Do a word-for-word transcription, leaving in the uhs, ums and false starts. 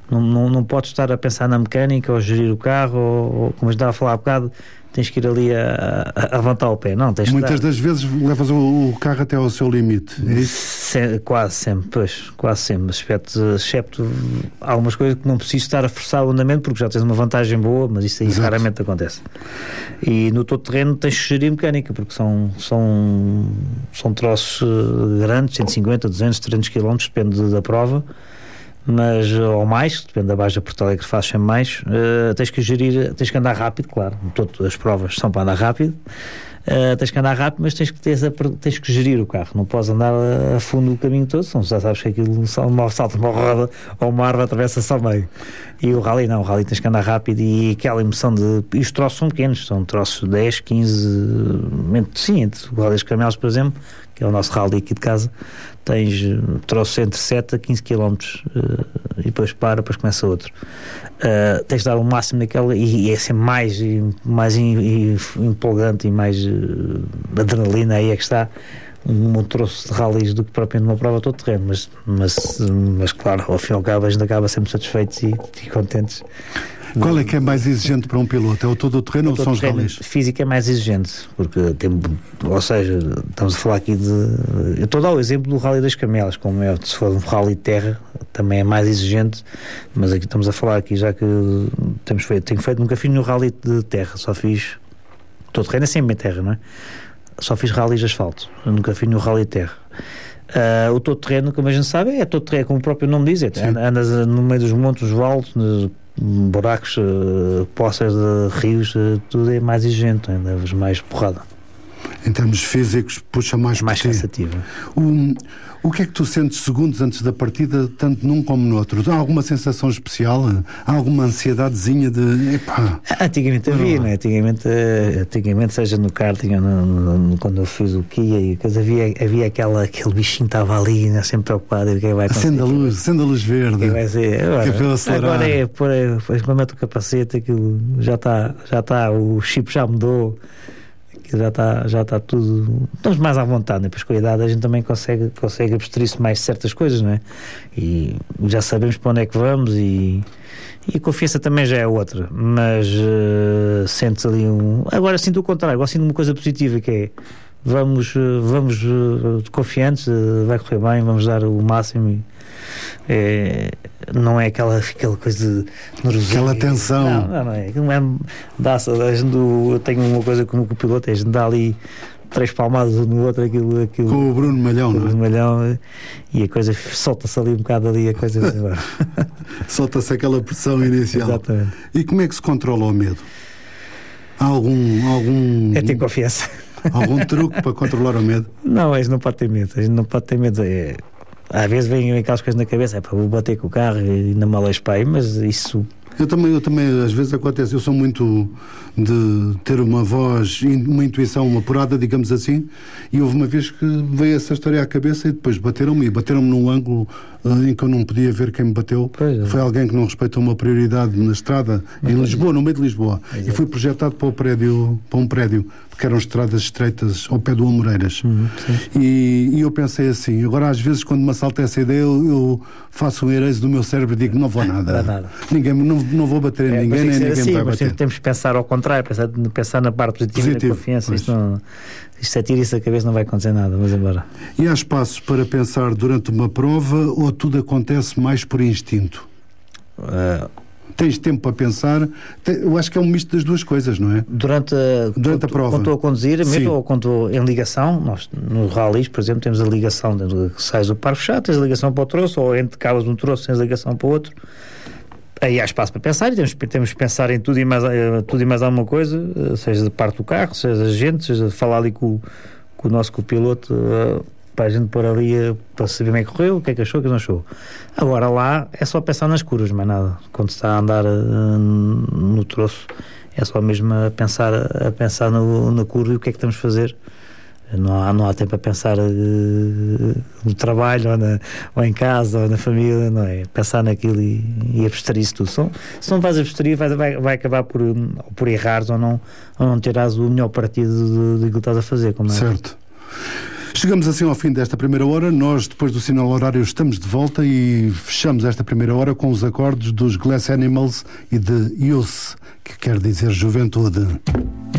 Não, não, não podes estar a pensar na mecânica ou gerir o carro, ou, ou como eu estava a falar há bocado, tens que ir ali a, a, a levantar o pé. Não, tens Muitas que das vezes levas o, o carro até ao seu limite, é isso? Se, quase sempre, pois, quase sempre, excepto, excepto algumas coisas que não preciso estar a forçar o andamento porque já tens uma vantagem boa, mas isso aí Exato. Raramente acontece. E no todo terreno tens que gerir mecânica, porque são, são, são troços grandes, cento e cinquenta, duzentos, trezentos quilómetros, depende da prova, mas, ou mais, depende da baixa Porto Alegre, faz sempre mais, uh, tens que gerir, tens que andar rápido, claro, todas as provas são para andar rápido, uh, tens que andar rápido, mas tens que, tens, a, tens que gerir o carro, não podes andar a, a fundo o caminho todo, senão já sabes que aquilo salta uma roda ou uma árvore atravessa-se ao meio. E o rally não, o rally tens que andar rápido, e aquela emoção de, e os troços são pequenos, são troços de dez, quinze, sim, entre o Rally dos Camelos, por exemplo, que é o nosso rally aqui de casa, tens troços entre sete a quinze quilómetros, uh, e depois para, depois começa outro. Uh, tens de dar o máximo naquela, e, e é sempre mais, e, mais in, e, empolgante e mais uh, adrenalina, aí é que está um, um troço de rallies do que propriamente uma prova todo terreno, mas, mas, mas claro, ao fim e ao cabo a gente acaba sempre satisfeitos e, e contentes. Qual é que é mais exigente para um piloto? É o todo o terreno ou são os rallies? Física é mais exigente, porque tem, ou seja, estamos a falar aqui de, eu estou a dar o exemplo do Rally das Camelas, como é, se for um rally de terra também é mais exigente, mas aqui estamos a falar aqui, já que temos feito, tenho feito, nunca fiz nenhum rally de terra, só fiz, todo terreno é sempre em terra, não é? Só fiz rallies de asfalto, eu nunca fiz nenhum rally de terra. Uh, o todo terreno, como a gente sabe, é todo terreno, como o próprio nome diz, é, andas no meio dos montes, dos vales, buracos, uh, poças de rios, uh, tudo é mais exigente, ainda mais porrada. Em termos físicos, puxa mais mais por ti. Cansativo. O, o que é que tu sentes segundos antes da partida, tanto num como no outro? Há alguma sensação especial? Há alguma ansiedadezinha de... Epá, antigamente havia, não é? Antigamente, antigamente, seja no karting ou no, no, no, quando eu fiz o Kia, e coisa, havia, havia aquela, aquele bichinho que estava ali, né, sempre preocupado, e quem vai conseguir. Acende a luz, acende a luz verde. Quem vai ser? Agora, que é para acelerar. Agora é, por aí, depois mete o capacete, aquilo já está, já está, o chip já mudou. Já está, já está tudo, estamos mais à vontade, né? Pois com a idade a gente também consegue, consegue abstrair-se mais de certas coisas, não é? E já sabemos para onde é que vamos, e, e a confiança também já é outra, mas uh, sentes ali um, agora sinto o contrário, agora sinto uma coisa positiva, que é vamos, uh, vamos uh, confiantes, uh, vai correr bem, vamos dar o máximo, e é, não é aquela, aquela coisa de nervosismo, aquela tensão. Não, não, não é. Não é dá, eu tenho uma coisa como com o piloto, a gente dá ali três palmadas no outro, aquilo, aquilo com o Bruno Malhão, com o Bruno Malhão, e a coisa solta-se ali um bocado ali, a coisa solta-se aquela pressão inicial. Exatamente. E como é que se controla o medo? Há algum, algum... É ter confiança. Algum truque para controlar o medo? Não, a gente não pode ter medo, a gente não pode ter medo. É, às vezes vêm aquelas coisas na cabeça, é para vou bater com o carro e na mala espelho, mas isso... Eu também, eu também, às vezes acontece, eu sou muito de ter uma voz, uma intuição apurada, digamos assim, e houve uma vez que veio essa história à cabeça e depois bateram-me, e bateram-me num ângulo uh, em que eu não podia ver quem me bateu. É. Foi alguém que não respeitou uma prioridade na estrada, mas em Lisboa, no meio de Lisboa, Exato. E fui projetado para, o prédio, para um prédio, porque eram estradas estreitas ao pé do Amoreiras. Uhum, e, e eu pensei assim, agora às vezes quando me assalta essa ideia, eu, eu faço um erase do meu cérebro e digo, não vou nada. nada. Ninguém, não, não vou bater em é, ninguém, nem ninguém assim, vai mas bater. Temos que pensar ao contrário, pensar, pensar na parte positiva, Positivo, da confiança. Pois. Isto, não, isto atira isso a cabeça, não vai acontecer nada, vamos embora. E há espaço para pensar durante uma prova ou tudo acontece mais por instinto? Uh, Tens tempo para pensar? Eu acho que é um misto das duas coisas, não é? Durante a, durante quando, a prova. Quando estou a conduzir, mesmo, Sim. ou quando estou em ligação, nós nos rallies, por exemplo, temos a ligação, sais do par fechado, tens a ligação para o troço, ou entre cabos de um troço, tens a ligação para o outro. Aí há espaço para pensar, e temos, temos que pensar em tudo e, mais, tudo e mais alguma coisa, seja de parte do carro, seja a gente, seja de falar ali com, com o nosso copiloto, uh, para a gente pôr ali, uh, para saber como é que correu, o que é que achou, o que não achou. Agora lá é só pensar nas curvas, mais nada. Quando se está a andar uh, no troço, é só mesmo a pensar, a pensar no, na curva e o que é que temos a fazer. Não há, não há tempo a pensar uh, no trabalho, ou, na, ou em casa, ou na família, não é? Pensar naquilo e, e abstrair-se tudo. Se não, se não vais abstrair, vai, vai, vai acabar por, por errares ou não, ou não terás o melhor partido daquilo que estás a fazer. Como é? Certo. Chegamos assim ao fim desta primeira hora. Nós, depois do sinal horário, estamos de volta e fechamos esta primeira hora com os acordes dos Glass Animals e de Youth, que quer dizer juventude.